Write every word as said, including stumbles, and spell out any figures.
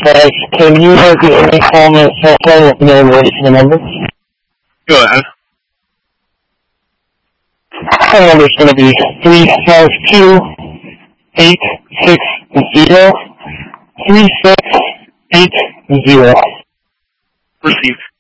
five. Can you have the only call my cell phone with no wait for the number? Go ahead. Phone number is going to be three five two, eight six zero, three six eight zero. Received.